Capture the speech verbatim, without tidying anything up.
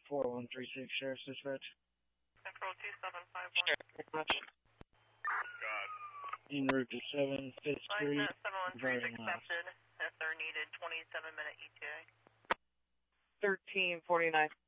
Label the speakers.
Speaker 1: four one three six, Sheriff's Dispatch.
Speaker 2: Control two seven five one.
Speaker 3: God.
Speaker 1: En route to seven Fifth Street.
Speaker 2: seven one three is accepted. If they're needed, twenty-seven minute E T A.
Speaker 4: thirteen forty-nine.